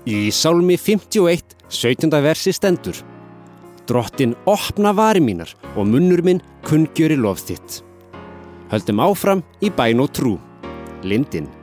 Í Sálmi 51, 17. versi stendur: Drottinn opna varir mínar og munnur minn kunngjöri lof þitt. Höldum áfram í bæn og trú. Lindin.